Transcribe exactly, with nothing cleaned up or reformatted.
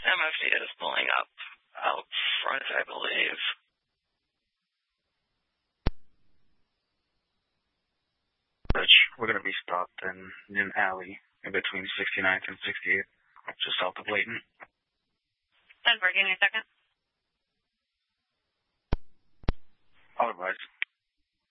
M F D is pulling up out front, I believe. Rich, we're going to be stopped in an alley in between sixty-ninth and sixty-eighth, just south of Layton. ten four, give me a second. Otherwise.